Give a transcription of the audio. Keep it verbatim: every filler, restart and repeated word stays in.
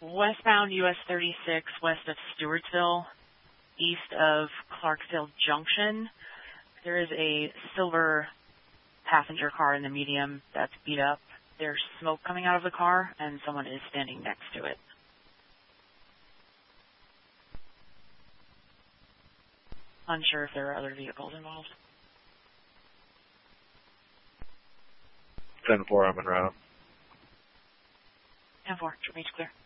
Westbound U S thirty-six, west of Stewartsville, east of Clarksville Junction. There is a silver passenger car in the medium that's beat up. There's smoke coming out of the car, and someone is standing next to it. Unsure if there are other vehicles involved. ten four, I'm en route. ten four, reach clear.